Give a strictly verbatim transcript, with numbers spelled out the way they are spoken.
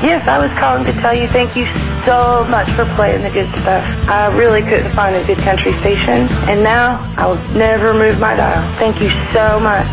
Yes, I was calling to tell you thank you so much for playing the good stuff. I really couldn't find a good country station, and now I'll never move my dial. Thank you so much.